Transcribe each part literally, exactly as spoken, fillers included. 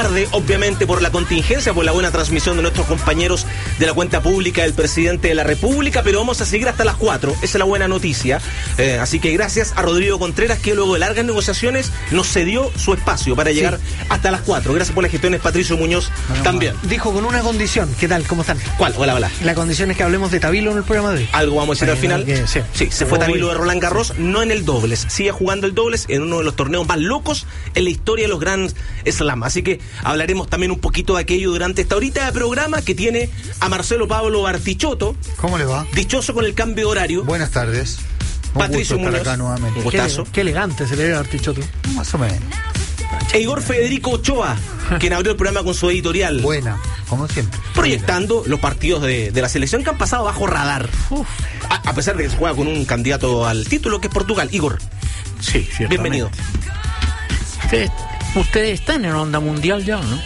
tarde, obviamente por la contingencia, por la buena transmisión de nuestros compañeros de la cuenta pública del presidente de la República, pero vamos a seguir hasta las cuatro, esa es la buena noticia. Eh, así que gracias a Rodrigo Contreras, que luego de largas negociaciones nos cedió su espacio para llegar sí. hasta las cuatro. Gracias por las gestiones, Patricio Muñoz, bueno, también. Dijo con una condición, ¿qué tal? ¿Cómo están? ¿Cuál? Hola, hola. La condición es que hablemos de Tabilo en el programa de hoy. Algo vamos a decir al final. Que, sí. sí, se fue Tabilo de Roland Garros, no en el dobles, sigue jugando el dobles en uno de los torneos más locos en la historia de los Grand Slam. Así que hablaremos también un poquito de aquello durante esta horita de programa que tiene a Marcelo Pablo Bartichotto. ¿Cómo le va? Dichoso con el cambio de horario. Buenas tardes. Un Patricio gusto Muñoz. estar acá nuevamente. Un gustazo. Qué, qué elegante se le ve a Bartichotto. Más o menos. E Igor Federico Ochoa, quien abrió el programa con su editorial. Buena, como siempre. Proyectando Buena. los partidos de, de la selección que han pasado bajo radar. A, a pesar de que se juega con un candidato al título que es Portugal. Igor. Sí, ciertamente. Bienvenido. Ustedes, ustedes están en onda mundial ya, ¿no?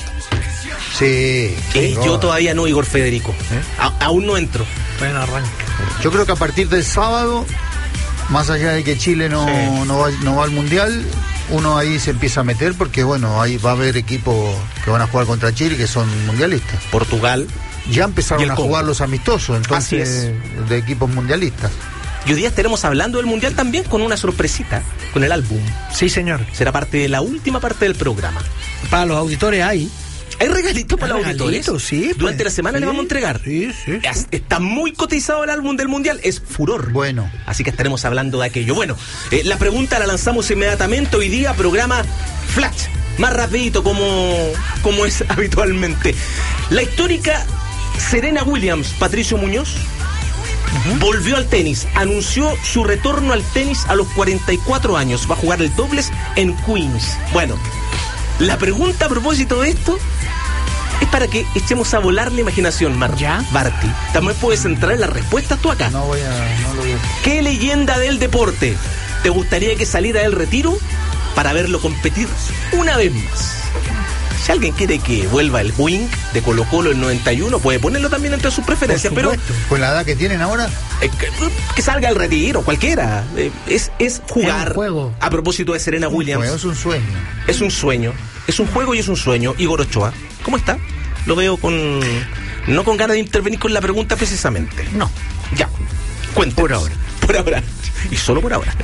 Sí. Eh, yo todavía no, Igor Federico. ¿Eh? A, aún no entro. Buen arranque. Yo creo que a partir del sábado, más allá de que Chile no, sí. no, va, no va al mundial, uno ahí se empieza a meter porque, bueno, ahí va a haber equipos que van a jugar contra Chile que son mundialistas. Portugal. Ya empezaron a jugar los amistosos, entonces, de equipos mundialistas. Y hoy día estaremos hablando del mundial también con una sorpresita, con el álbum. Sí, señor. Será parte de la última parte del programa. Para los auditores hay. ¿Hay regalitos para ¿Hay los auditores? Sí. Pues, Durante la semana sí, le vamos a entregar. Sí, sí, sí. Está muy cotizado el álbum del mundial, es furor. Bueno. Así que estaremos hablando de aquello. Bueno, eh, la pregunta la lanzamos inmediatamente. Hoy día programa Flash, más rapidito como, como es habitualmente. La histórica Serena Williams, Patricio Muñoz, uh-huh. volvió al tenis, anunció su retorno al tenis a los cuarenta y cuatro años. Va a jugar el dobles en Queens. Bueno, la pregunta a propósito de esto es para que echemos a volar la imaginación, Mar- ¿Ya? Barty. También puedes entrar en las respuestas tú acá. No voy a... No lo voy a... ¿Qué leyenda del deporte te gustaría que saliera del retiro para verlo competir una vez más? Si alguien quiere que vuelva el Wing de Colo Colo el noventa y uno, puede ponerlo también entre sus preferencias, pero con la edad que tienen ahora, eh, que, que salga al retiro, cualquiera. Eh, es, es jugar. Es un juego. A propósito de Serena Williams. Juego, es un sueño. Es un sueño. Es un juego y es un sueño. Igor Ochoa, ¿cómo está? Lo veo con... No con ganas de intervenir con la pregunta precisamente. No. Ya. Cuéntanos. Por ahora. Por ahora. Y solo por ahora.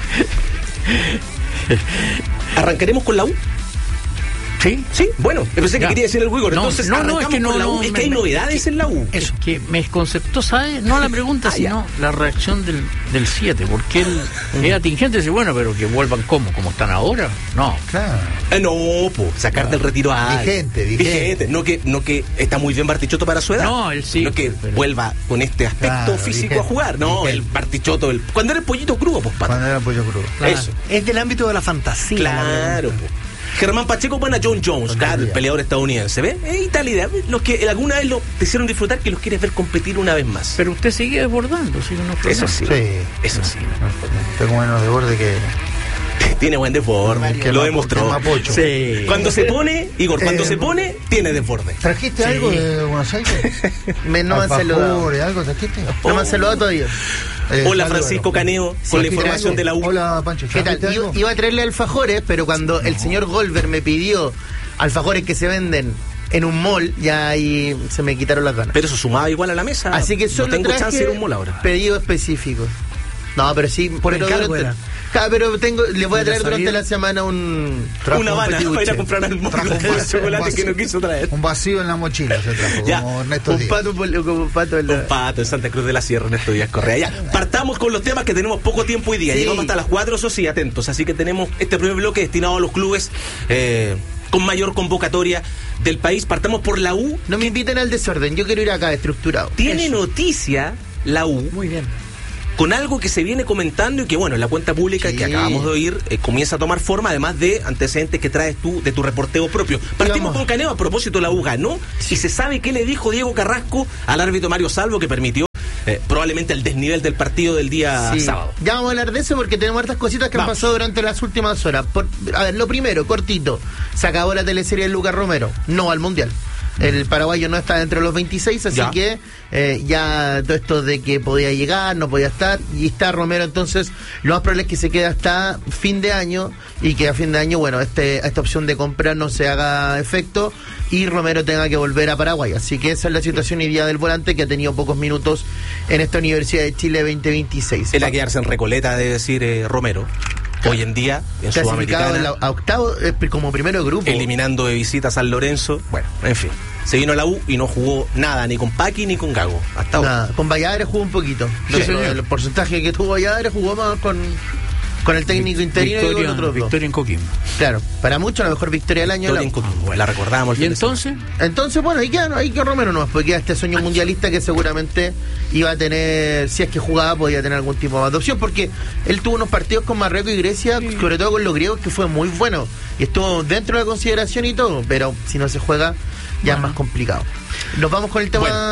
¿Arrancaremos con la U? Sí, sí, bueno, pensé que ya. quería decir el Wigor, no, entonces no, no, es que no, la U. no, es me, que hay me, novedades que, en la U. Eso, que me desconceptó, ¿sabes? No la pregunta, ah, sino ya. la reacción del del siete, porque él mm. es atingente y dice, bueno, pero que vuelvan como, como están ahora, no. Claro. Eh, no, pues, sacar claro. del retiro a vigente, vigente, vigente. No que, no que está muy bien Bartichotto para su edad. No, él sí. No que pero... vuelva con este aspecto claro, físico vigente, a jugar, no, vigente. el Bartichotto, el, cuando era el pollito crudo, pues, Cuando era el pollo crudo. Claro. Eso. Es del ámbito de la fantasía. Claro, pues. Germán Pacheco, buena John Jones, claro, el peleador estadounidense, ¿ves? Es Italia, los que alguna vez lo te hicieron disfrutar, que los quieres ver competir una vez más. Pero usted sigue desbordando, ¿sí? No eso sí, sí, eso sí. Tengo menos desborde que... Tiene buen desborde, que lo demostró. Sí. Cuando se pone, Igor, cuando eh, se pone, tiene desborde. ¿Trajiste sí. algo de Buenos Aires? me, no me han saludado. ¿Algo trajiste? Oh. No me han saludado todavía. Eh, Hola Francisco Caneo, sí, con la información algo? de la U. Hola Pancho. ¿Qué tal? Iba, iba a traerle alfajores, pero cuando no. el señor Goldberg me pidió alfajores que se venden en un mall, ya ahí se me quitaron las ganas. Pero eso sumaba igual a la mesa. Así que solo no tengo traje chance de ir a un mall ahora. Pedido específico. No, pero sí, por pero encargo durante, era. Claro, pero tengo, le voy a traer durante la semana un... Una Habana para ir a comprar al mall de chocolate que no quiso traer. Un vacío en la mochila se trajo, ya. como Ernesto un Díaz. Pato, como un pato en la... Un pato en Santa Cruz de la Sierra, Ernesto Díaz Correa. Ya, partamos con los temas que tenemos poco tiempo hoy día. Sí. Llegamos hasta las cuatro, eso sí, atentos. Así que tenemos este primer bloque destinado a los clubes eh, con mayor convocatoria del país. Partamos por la U. No me inviten al desorden, yo quiero ir acá estructurado. Tiene eso. Noticia la U. Muy bien. Con algo que se viene comentando y que, bueno, en la cuenta pública sí. que acabamos de oír eh, comienza a tomar forma, además de antecedentes que traes tú de tu reporteo propio. Partimos con Caneo, a propósito, la U ganó sí. y se sabe qué le dijo Diego Carrasco al árbitro Mario Salvo, que permitió eh, probablemente el desnivel del partido del día sí. sábado. Ya vamos a hablar de eso porque tenemos hartas cositas que vamos. han pasado durante las últimas horas. Por, a ver, lo primero, cortito, se acabó la teleserie de Lucas Romero, no al Mundial. El paraguayo no está dentro de los veintiséis, así Ya. que eh, ya todo esto de que podía llegar, no podía estar, y está Romero, entonces lo más probable es que se quede hasta fin de año y que a fin de año, bueno, este esta opción de compra no se haga efecto y Romero tenga que volver a Paraguay. Así que esa es la situación hoy día del volante, que ha tenido pocos minutos en esta Universidad de Chile veinte veintiséis. Él a quedarse en Recoleta, debe decir eh, Romero. Hoy en día, en Clasificado Sudamericana, en la- a octavo eh, como primero de grupo. eliminando de visita a San Lorenzo. Bueno, en fin. Se vino a la U y no jugó nada, ni con Paqui ni con Gago. Hasta ahora. Nada, con Valladares jugó un poquito. Sí, Lo- señor. el porcentaje que tuvo Valladares jugó más con, con el técnico interino y con Victoria, otros dos. Victoria en Coquimbo. Claro, para muchos la mejor victoria del año. Victoria la- en Coquimbo. La recordamos. el Y fin de semana. entonces, Entonces, bueno, ahí queda, ahí queda Romero nomás, porque queda este sueño mundialista que seguramente iba a tener, si es que jugaba, podía tener algún tipo de opción, porque él tuvo unos partidos con Marruecos y Grecia, sobre todo con los griegos, que fue muy bueno, y estuvo dentro de la consideración y todo, pero si no se juega, ya es más complicado. Nos vamos con el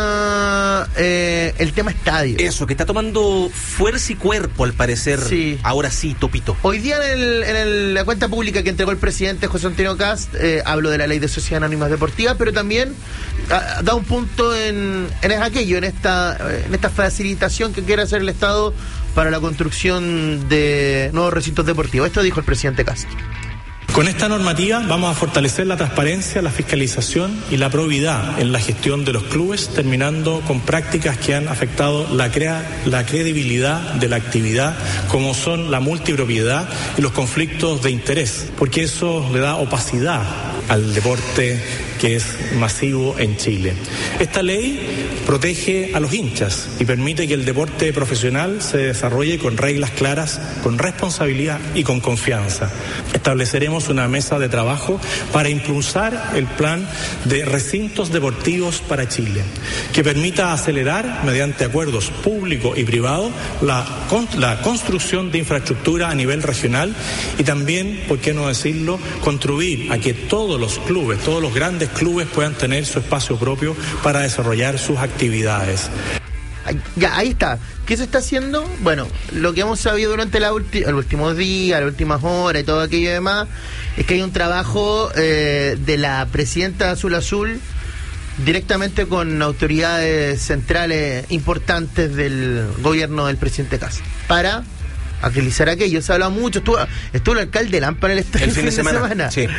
tema, eh, el tema estadio. Eso, que está tomando fuerza y cuerpo, al parecer. Sí. Ahora sí, Topito. Hoy día en, el- en el- la cuenta pública que entregó el presidente José Antonio Cast, eh, habló de la ley de sociedades anónimas deportivas, pero también ah, da un punto en, en aquello, en esta, eh, en esta facilitación que quiere hacer el Estado para la construcción de nuevos recintos deportivos. Esto dijo el presidente Cast. Con esta normativa vamos a fortalecer la transparencia, la fiscalización y la probidad en la gestión de los clubes, terminando con prácticas que han afectado la, crea, la credibilidad de la actividad, como son la multipropiedad y los conflictos de interés, porque eso le da opacidad al deporte que es masivo en Chile. Esta ley protege a los hinchas y permite que el deporte profesional se desarrolle con reglas claras, con responsabilidad y con confianza. Estableceremos una mesa de trabajo para impulsar el plan de recintos deportivos para Chile, que permita acelerar, mediante acuerdos público y privado, la, la construcción de infraestructura a nivel regional y también, por qué no decirlo, contribuir a que todos los clubes, todos los grandes clubes puedan tener su espacio propio para desarrollar sus actividades. Ay, Ya, ahí está. ¿Qué se está haciendo? Bueno, lo que hemos sabido durante la ulti- los últimos días, las últimas horas y todo aquello y demás, es que hay un trabajo eh, de la presidenta de Azul Azul directamente con autoridades centrales importantes del gobierno del presidente Cast para agilizar aquello. Se habla mucho, estuvo, estuvo el alcalde Lampa en el estadio El fin de semana, sí.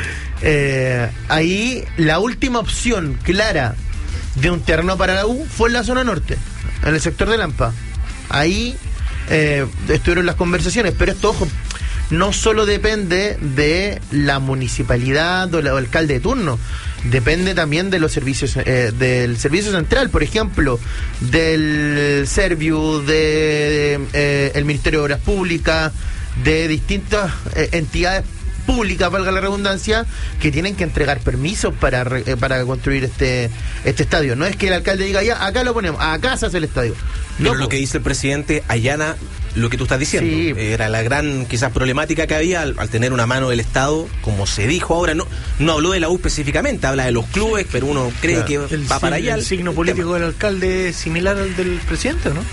Eh, ahí la última opción clara de un terreno para la U fue en la zona norte, en el sector de Lampa. Ahí eh, estuvieron las conversaciones, pero esto, ojo, no solo depende de la municipalidad o el alcalde de turno, depende también de los servicios, eh, del servicio central, por ejemplo, del Serviu, de, eh, el Ministerio de Obras Públicas, de distintas eh, entidades públicas, valga la redundancia, que tienen que entregar permisos para re- eh, para construir este este estadio. No es que el alcalde diga, ya, acá lo ponemos, acá se hace el estadio. Pero No, lo po. que dice el presidente allana lo que tú estás diciendo. Sí. Era la gran quizás problemática que había al, al tener una mano del Estado, como se dijo ahora. No no habló de la U específicamente, habla de los clubes, pero uno cree Claro. que El, va para sig- allá. el signo político del alcalde es similar al del presidente, ¿no?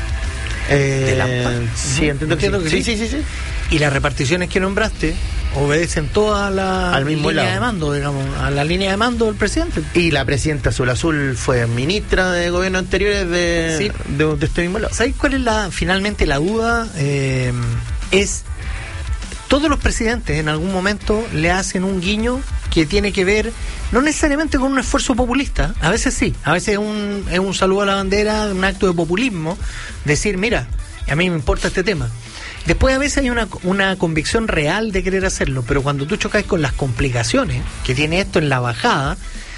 Eh, de Lampa. sí, entiendo, Entiendo que, que sí. sí. sí, sí, sí, Y las reparticiones que nombraste obedecen toda la Al mismo línea lado. de mando, digamos, a la línea de mando del presidente. Y la presidenta Azul Azul fue ministra de gobierno anteriores de, Sí. de, de este mismo lado. ¿Sabes cuál es la finalmente la duda? Eh, es todos los presidentes en algún momento le hacen un guiño que tiene que ver no necesariamente con un esfuerzo populista, a veces sí, a veces es un, es un saludo a la bandera, un acto de populismo, decir, mira, a mí me importa este tema. Después a veces hay una, una convicción real de querer hacerlo, pero cuando tú chocas con las complicaciones que tiene esto en la bajada,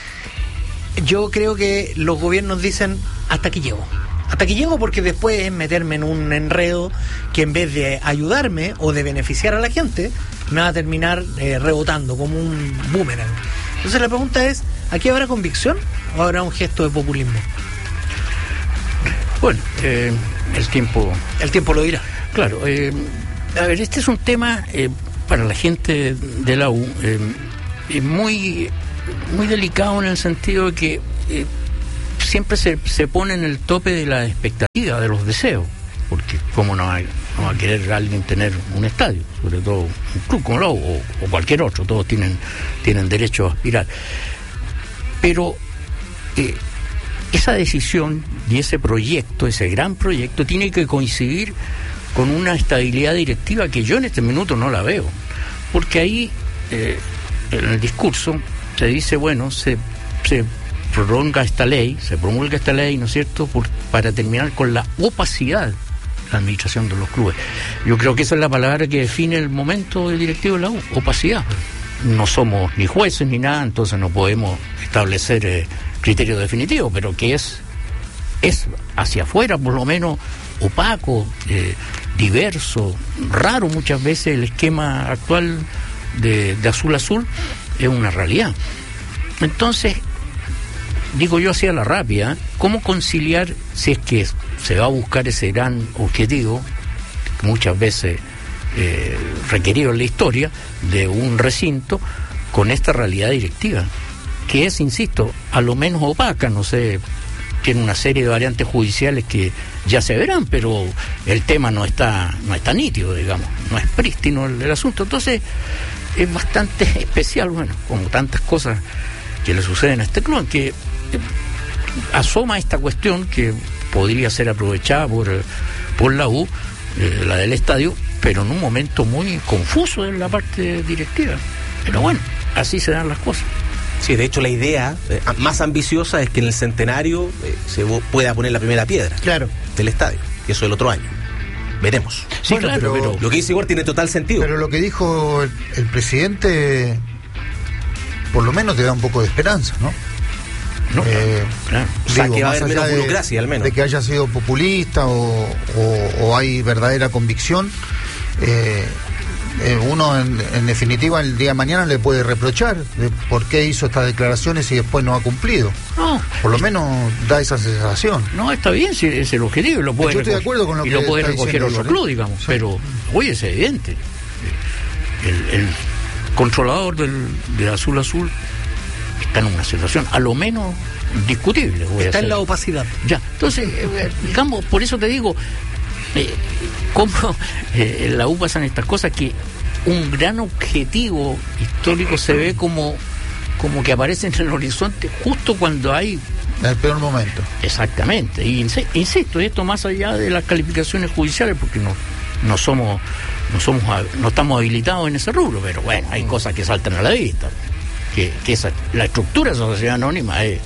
yo creo que los gobiernos dicen, hasta aquí llego. Hasta aquí llego porque después es meterme en un enredo que en vez de ayudarme o de beneficiar a la gente, me va a terminar eh, rebotando como un boomerang. Entonces la pregunta es, ¿aquí habrá convicción o habrá un gesto de populismo? bueno, eh, el tiempo... El tiempo lo dirá. Claro, eh, a ver, este es un tema eh, para la gente de la U eh, eh, muy, muy delicado en el sentido de que eh, siempre se, se pone en el tope de la expectativa, de los deseos, porque cómo no va, no va a querer alguien tener un estadio, sobre todo un club como la U o, o cualquier otro, todos tienen, tienen derecho a aspirar. Pero eh, esa decisión y ese proyecto, ese gran proyecto, tiene que coincidir con una estabilidad directiva que yo en este minuto no la veo. Porque ahí, eh, en el discurso, se dice, bueno, se, se prolonga esta ley, se promulga esta ley, ¿no es cierto?, por, para terminar con la opacidad de la administración de los clubes. Yo creo que esa es la palabra que define el momento del directivo de la U, opacidad. No somos ni jueces ni nada, entonces no podemos establecer eh, criterios definitivos, pero que es, es hacia afuera por lo menos opaco, eh, diverso, raro muchas veces el esquema actual de, de Azul Azul, es una realidad. Entonces, digo yo así a la rápida, ¿cómo conciliar, si es que se va a buscar ese gran objetivo, que muchas veces eh, requerido en la historia, de un recinto, con esta realidad directiva, que es, insisto, a lo menos opaca, no sé, tiene una serie de variantes judiciales que ya se verán, pero el tema no está no está nítido, digamos, no es prístino el, el asunto. Entonces, es bastante especial, bueno, como tantas cosas que le suceden a este club, que eh, asoma esta cuestión que podría ser aprovechada por, por la U, eh, la del estadio, pero en un momento muy confuso en la parte directiva. Pero bueno, así se dan las cosas. Sí, de hecho la idea eh, más ambiciosa es que en el centenario eh, se pueda poner la primera piedra, claro, del estadio, y eso el otro año. Veremos. Sí, bueno, claro, pero, pero lo que dice Igor tiene total sentido. Pero lo que dijo el, el presidente, por lo menos te da un poco de esperanza, ¿no? no, Eh, claro. O sea, digo, que va a más haber allá menos de- burocracia, al menos. de que haya sido populista o, o- o hay verdadera convicción, eh, eh, uno en, en definitiva el día de mañana le puede reprochar de por qué hizo estas declaraciones y después no ha cumplido. No, Por lo menos da esa sensación. no, está bien, si es el objetivo, y lo puede Yo estoy de recoger- acuerdo con lo y que lo puede está recoger diciendo otro Igor, ¿eh? club, digamos, Sí. pero hoy es evidente. El, el controlador del, de Azul Azul está en una situación, a lo menos discutible. voy a Está en hacer. la opacidad. Ya, entonces, eh, digamos, por eso te digo, eh, cómo eh, en la U pasan estas cosas, que un gran objetivo histórico se ve como, como que aparece en el horizonte justo cuando hay. En el peor momento. Exactamente, y insi- insisto, esto más allá de las calificaciones judiciales, porque no, no somos, no somos, hab- no estamos habilitados en ese rubro, pero bueno, hay cosas que saltan a la vista, que, que esa, la estructura de esa sociedad anónima es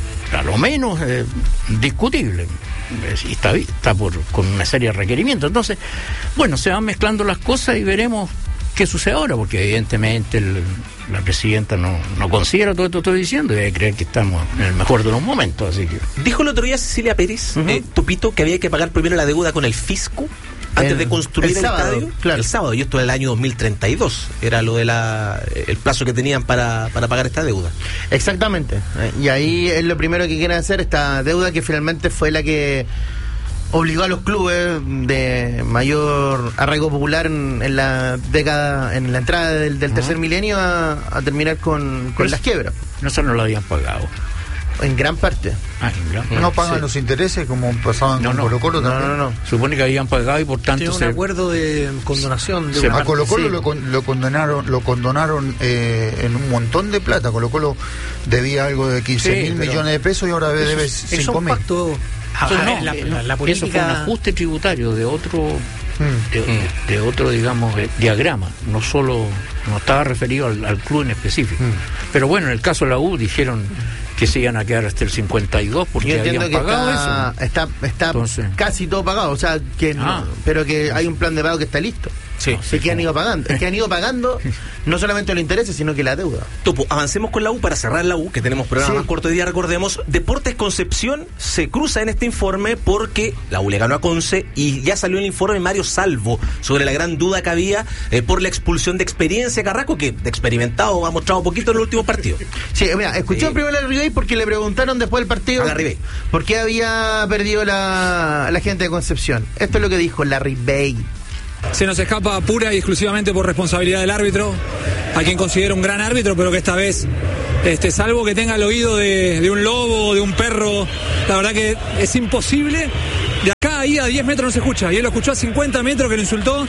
a lo menos eh, discutible, es- y está, está por, con una serie de requerimientos. Entonces, bueno, se van mezclando las cosas y veremos qué sucede ahora, porque evidentemente el- la presidenta no, no considera todo esto que estoy diciendo y debe creer que estamos en el mejor de los momentos, así que... Dijo el otro día Cecilia Pérez, Ujú. eh, Tupito, que había que pagar primero la deuda con el fisco antes El- de construir el el, sábado, estadio. claro. El sábado, y esto en el año dos mil treinta y dos, era lo de la el plazo que tenían para, para pagar esta deuda. Exactamente. Eh, Y ahí es lo primero que quieren hacer, esta deuda que finalmente fue la que obligó a los clubes de mayor arraigo popular en, en la década, en la entrada del, del tercer milenio a, a terminar con, con Pues- las quiebras, Nosotros no lo habían pagado. en gran parte. Ah, en No pagan sí. los intereses como pasaban No, con no. Colo Colo No, también. no, no. Supone que habían pagado y por tanto Tiene un se... acuerdo de condonación de Se- una A parte. Colo Colo Sí. lo, con- lo condonaron lo condonaron eh, en un montón de plata. Colo Colo debía algo de quince Sí, mil pero- millones de pesos y ahora debe Es cinco un mil. pacto. Ah, Ah, no, la, eh, la- la eso fue un política. ajuste tributario de otro Mm. de, de- de otro digamos eh, diagrama, no solo no estaba referido al, al club en específico. Pero bueno, en el caso de la U dijeron que se iban a quedar hasta el cincuenta y dos porque Yo entiendo habían que pagado está, eso. está, está Entonces- casi todo pagado, o sea, que no- Ah. pero que hay un plan de pago que está listo. Sí. Sí, que han ido pagando. Es que han ido pagando no solamente los intereses, sino que la deuda. Topo, avancemos con la U para cerrar la U, que tenemos programa Sí. más corto de día, recordemos. Deportes Concepción se cruza en este informe porque la U le ganó a Conce y ya salió el informe de Mario Salvo sobre la gran duda que había eh, por la expulsión de Experiencia Carrasco, que de experimentado ha mostrado poquito en el último partido. Sí, mira, escuchó Sí. primero a Larry Bay porque le preguntaron después del partido A Larry Bay. por qué había perdido la, la gente de Concepción. Esto es lo que dijo Larry Bay. Se nos escapa pura y exclusivamente por responsabilidad del árbitro, a quien considero un gran árbitro, pero que esta vez, este, salvo que tenga el oído de, de un lobo o de un perro, la verdad que es imposible. De acá ahí a diez metros no se escucha, y él lo escuchó a cincuenta metros que lo insultó.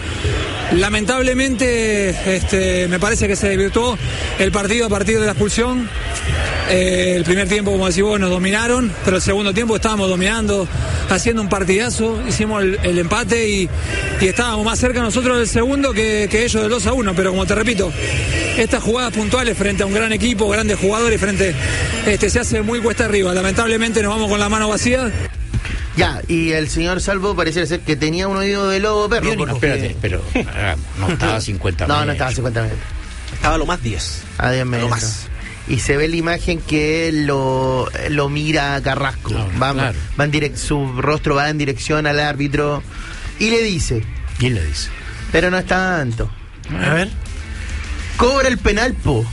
Lamentablemente, este, me parece que se desvirtuó el partido a partir de la expulsión. Eh, el primer tiempo, como decís vos, nos dominaron, pero el segundo tiempo estábamos dominando, haciendo un partidazo, hicimos el, el empate y, y estábamos más cerca nosotros del segundo que, que ellos del dos a uno, pero como te repito, estas jugadas puntuales frente a un gran equipo, grandes jugadores, frente este se hace muy cuesta arriba. Lamentablemente nos vamos con la mano vacía. Ya, y el señor Salvo pareciera ser que tenía un oído de lobo perro. Biónico, porque... espérate, pero ah, no estaba a cincuenta metros. No, no estaba a cincuenta metros. Estaba a lo más diez. A diez metros. Lo más. Y se ve la imagen que él lo, lo mira a Carrasco. Claro, va, claro. va en direc- su rostro va en dirección al árbitro y le dice, ¿Quién le dice? pero no es tanto. A ver. Cobra el penal, po.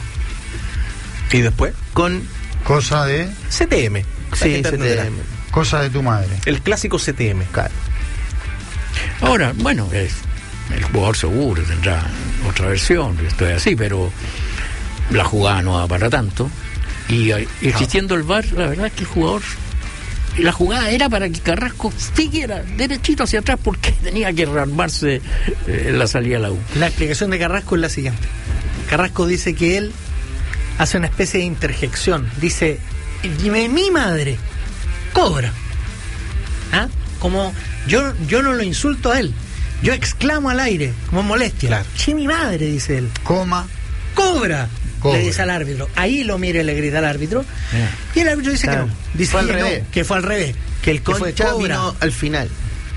Y después, Con... Cosa de, C T M. Sí, La gente se entenderá. te... cosa de tu madre. El clásico C T M. Claro. Ahora, bueno, es, el jugador seguro tendrá otra versión, esto es así, pero la jugada no va para tanto. Y eh, existiendo el V A R, la verdad es que el jugador, la jugada era para que Carrasco siguiera derechito hacia atrás porque tenía que rearmarse eh, en la salida de la U. La explicación de Carrasco es la siguiente. Carrasco dice que él hace una especie de interjección. Dice, mi, mi madre cobra. ¿Ah? Como yo, yo no lo insulto a él. Yo exclamo al aire, como molestia. Claro. Sí, mi madre, dice él. Coma, ¡Cobra! Cobra. Le dice al árbitro. Ahí lo mira y le grita al árbitro. Yeah. Y el árbitro dice Claro. que no. Dice Fue al que no, revés. que fue al revés. Que el Que fue Concha cobra. vino al final.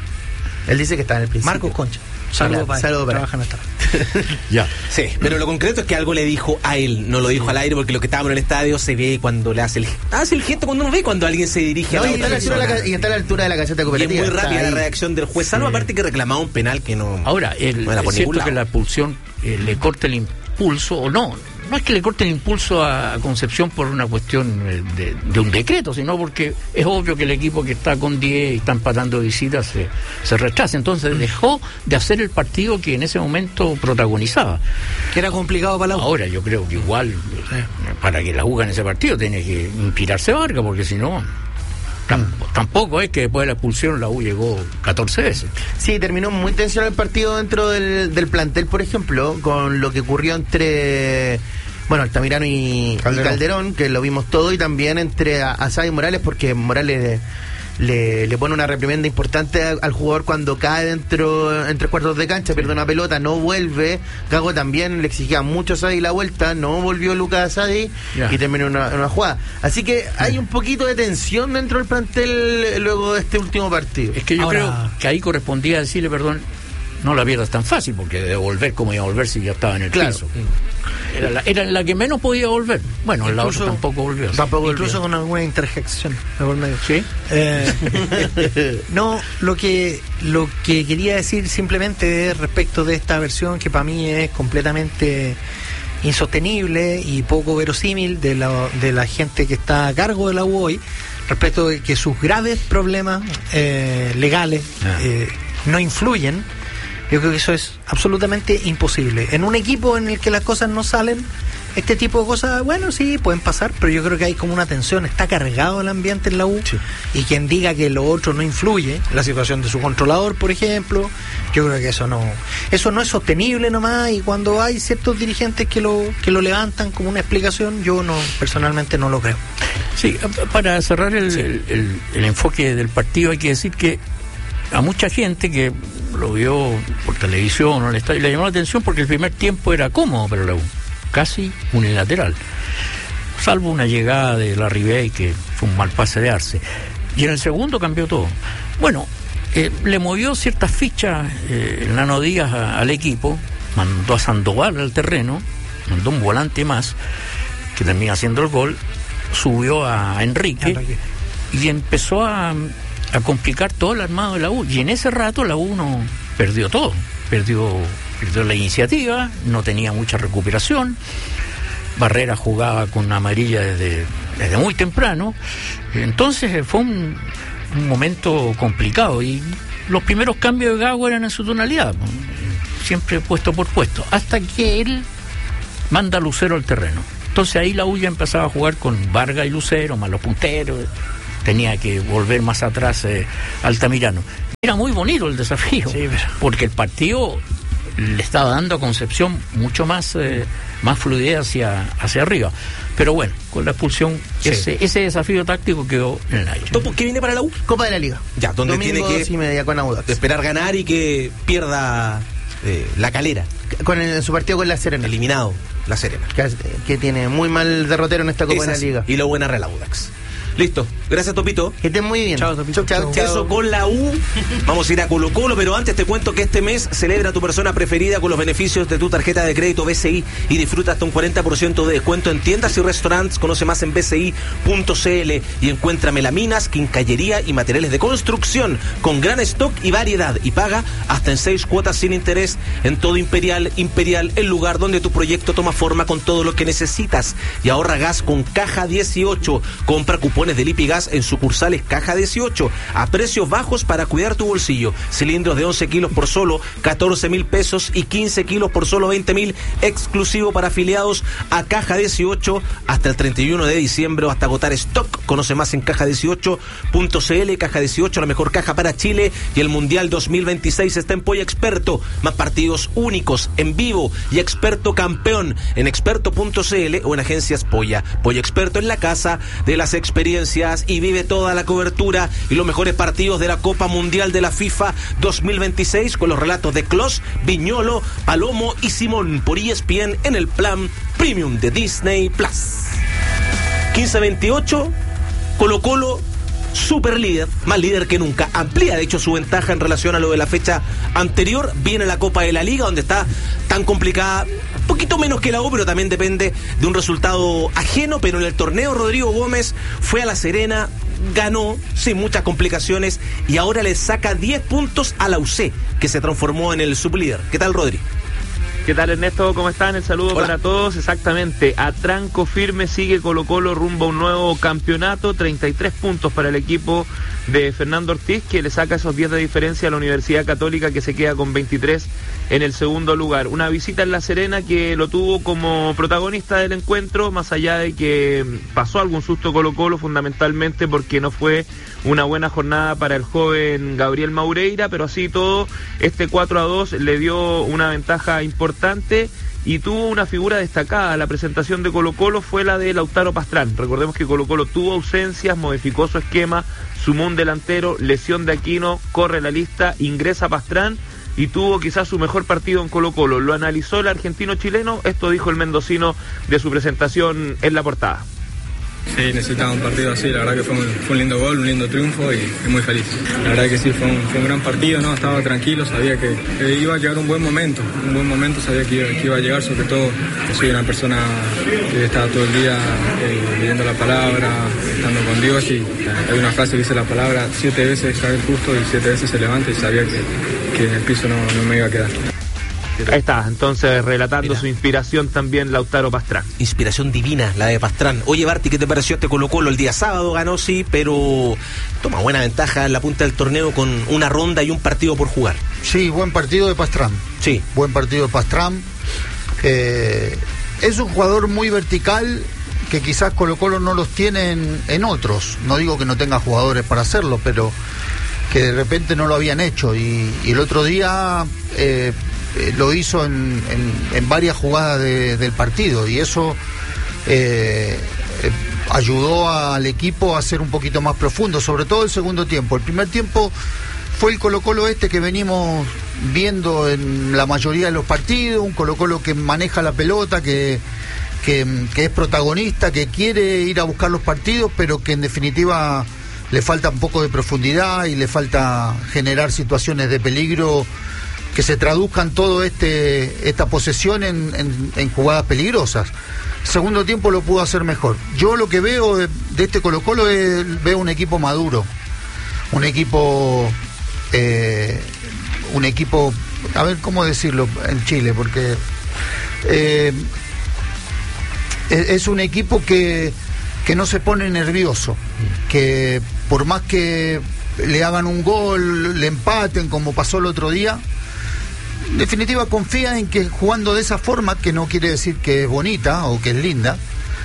Él dice que está en el principio. Marcos Concha. Saludos Claro, para él. saludo para él. Trabaja en esta. Ya. Sí, pero lo concreto es que algo le dijo a él, no lo dijo al aire, porque lo que estábamos en el estadio se ve cuando le hace el hace el gesto, cuando uno ve cuando alguien se dirige No, a y, la está a otra la altura de la, persona. ca- y está a la altura de la caseta Y es cooperativa. muy está rápida la ahí. reacción del juez, salvo aparte que reclamaba un penal que no. Ahora, el, no era por es ningún cierto que lado. la expulsión eh, le corta el impulso, o no, no es que le corte el impulso a, a Concepción por una cuestión eh, de, de un decreto, sino porque es obvio que el equipo que está con diez y está empatando visitas se, se retrasa. Entonces dejó de hacer el partido que en ese momento protagonizaba. Que era complicado para la U. Ahora yo creo que igual, eh, para que la U gane ese partido, tiene que inspirarse Vargas, porque si no... tam- Tampoco es que después de la expulsión la U llegó catorce veces. Sí, terminó muy tensionado el partido dentro del, del plantel, por ejemplo, con lo que ocurrió entre, bueno, Altamirano y Calderón, Calderón. y Calderón, que lo vimos todo, y también entre Asad y Morales, porque Morales le, le pone una reprimenda importante a- al jugador cuando cae dentro, en tres cuartos de cancha, pierde una pelota, no vuelve. Gago también le exigía mucho a Asadi la vuelta, no volvió Lucas Asadi Ya. y terminó en una, en una jugada. Así que hay un poquito de tensión dentro del plantel luego de este último partido. Es que yo Ahora- creo que ahí correspondía decirle, perdón, no la pierdas tan fácil, porque de volver como iba a volver si ya estaba en el Claro. piso. Era la, era la que menos podía volver. Bueno, la Incluso- otra tampoco volvió. Tampoco Incluso volvió. con alguna interjección de por medio. ¿Sí? Eh, no, lo que lo que quería decir simplemente es respecto de esta versión que para mí es completamente insostenible y poco verosímil de la, de la gente que está a cargo de la U hoy, respecto de que sus graves problemas eh, legales Ah. eh, no influyen. Yo creo que eso es absolutamente imposible. En un equipo en el que las cosas no salen, este tipo de cosas, bueno, sí, pueden pasar, pero yo creo que hay como una tensión, está cargado el ambiente en la U, y quien diga que lo otro no influye, la situación de su controlador, por ejemplo, yo creo que eso no eso no es sostenible nomás, y cuando hay ciertos dirigentes que lo que lo levantan como una explicación, yo no personalmente no lo creo. Sí, para cerrar el, el- el- el enfoque del partido hay que decir que a mucha gente que lo vio por televisión o en el estadio le llamó la atención porque el primer tiempo era cómodo para la U, casi unilateral, salvo una llegada de la Ribey que fue un mal pase de Arce, y en el segundo cambió todo. Bueno, eh, le movió ciertas fichas eh, el Nano Díaz a- al equipo, mandó a Sandoval al terreno, mandó un volante más que termina haciendo el gol, subió a Enrique, Enrique. y empezó a, a complicar todo el armado de la U, y en ese rato la U no perdió todo, perdió, perdió la iniciativa, no tenía mucha recuperación. Barrera jugaba con amarilla desde, desde muy temprano, entonces eh, fue un, un momento complicado, y los primeros cambios de Gago eran en su tonalidad, siempre puesto por puesto, hasta que él manda a Lucero al terreno. Entonces ahí la U ya empezaba a jugar con Vargas y Lucero, más los punteros, tenía que volver más atrás eh, Altamirano. Era muy bonito el desafío, Sí, pero- porque el partido le estaba dando a Concepción mucho más, eh, más fluidez hacia, hacia arriba. Pero bueno, con la expulsión, sí. ese, ese desafío táctico quedó en el aire. ¿Topo qué viene para la U? Copa de la Liga. Ya, donde Domingo, tiene que dos y media con Audax. esperar ganar y que pierda eh, la Calera. Con el, en su partido con la Serena. Eliminado la Serena. Que, que tiene muy mal derrotero en esta Copa Esas, de la Liga. Y lo buena Real Audax. Listo, gracias Topito. Que estén muy bien. Chao, Topito. Chao, chao. Eso con la U. Vamos a ir a Colo Colo, pero antes te cuento que este mes celebra a tu persona preferida con los beneficios de tu tarjeta de crédito B C I y disfruta hasta un cuarenta por ciento de descuento en tiendas y restaurantes. Conoce más en b c i punto c l y encuentra melaminas, quincallería y materiales de construcción con gran stock y variedad, y paga hasta en seis cuotas sin interés en todo Imperial. Imperial, el lugar donde tu proyecto toma forma con todo lo que necesitas. Y ahorra gas con Caja dieciocho. Compra cupones de Lipigas en sucursales Caja dieciocho a precios bajos para cuidar tu bolsillo. Cilindros de once kilos por solo catorce mil pesos y quince kilos por solo veinte mil, exclusivo para afiliados a Caja dieciocho hasta el treinta y uno de diciembre o hasta agotar stock. Conoce más en caja dieciocho punto c l. Caja dieciocho, la mejor caja para Chile, y el Mundial dos mil veintiséis está en Polla Experto. Más partidos únicos en vivo y experto campeón en experto punto c l o en agencias Polla. Polla Experto en la casa de las experiencias, y vive toda la cobertura y los mejores partidos de la Copa Mundial de la FIFA dos mil veintiséis con los relatos de Klose, Viñolo, Palomo y Simón por E S P N en el plan Premium de Disney Plus. quince veintiocho, Colo Colo super líder, más líder que nunca, amplía de hecho su ventaja en relación a lo de la fecha anterior. Viene la Copa de la Liga, donde está tan complicada, un poquito menos que la U, pero también depende de un resultado ajeno. Pero en el torneo Rodrigo Gómez fue a La Serena, ganó sin muchas complicaciones y ahora le saca diez puntos a la U C, que se transformó en el sublíder. ¿Qué tal, Rodri? ¿Qué tal, Ernesto? ¿Cómo están? El saludo Hola. para todos. Exactamente, a tranco firme sigue Colo Colo rumbo a un nuevo campeonato. treinta y tres puntos para el equipo de Fernando Ortiz, que le saca esos diez de diferencia a la Universidad Católica, que se queda con veintitrés en el segundo lugar. Una visita en La Serena que lo tuvo como protagonista del encuentro, más allá de que pasó algún susto Colo Colo, fundamentalmente porque no fue una buena jornada para el joven Gabriel Maureira, pero así todo, este cuatro a dos le dio una ventaja importante y tuvo una figura destacada. La presentación de Colo Colo fue la de Lautaro Pastrán. Recordemos que Colo Colo tuvo ausencias, modificó su esquema, sumó un delantero, lesión de Aquino, corre la lista, ingresa Pastrán y tuvo quizás su mejor partido en Colo Colo. Lo analizó el argentino chileno, esto dijo el mendocino de su presentación en la portada. Sí, necesitaba un partido así, la verdad que fue un, fue un lindo gol, un lindo triunfo y, y muy feliz. La verdad que sí, fue un, fue un gran partido, ¿no? Estaba tranquilo, sabía que, que iba a llegar un buen momento, un buen momento, sabía que iba, que iba a llegar, sobre todo que soy una persona que está todo el día eh, leyendo la palabra, estando con Dios, y hay una frase que dice la palabra, siete veces cae el justo y siete veces se levanta, y sabía que, que en el piso no, no me iba a quedar. Ahí está, entonces relatando Mira. su inspiración también Lautaro Pastrán. Inspiración divina la de Pastrán. Oye, Barty, ¿qué te pareció este Colo Colo? El día sábado ganó, sí, pero toma buena ventaja en la punta del torneo con una ronda y un partido por jugar. Sí, buen partido de Pastrán. Sí. Buen partido de Pastrán. Eh, es un jugador muy vertical que quizás Colo Colo no los tiene en, en otros. No digo que no tenga jugadores para hacerlo, pero que de repente no lo habían hecho. Y, y el otro día eh, eh, lo hizo en, en, en varias jugadas de, del partido. Y eso eh, eh, ayudó al equipo a ser un poquito más profundo, sobre todo el segundo tiempo. El primer tiempo fue el Colo Colo este que venimos viendo en la mayoría de los partidos, un Colo Colo que maneja la pelota, que, que, que es protagonista, que quiere ir a buscar los partidos, pero que en definitiva le falta un poco de profundidad y le falta generar situaciones de peligro que se traduzcan todo este esta posesión en, en, en jugadas peligrosas. Segundo tiempo lo pudo hacer mejor. Yo lo que veo de, de este Colo Colo es, veo un equipo maduro, un equipo eh, un equipo, a ver cómo decirlo en Chile, porque eh, es, es un equipo que, que no se pone nervioso, que por más que le hagan un gol, le empaten como pasó el otro día, en definitiva confía en que jugando de esa forma, que no quiere decir que es bonita o que es linda,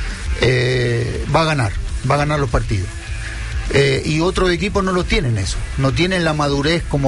eh, va a ganar, va a ganar los partidos. Eh, y otros equipos no lo tienen eso, no tienen la madurez como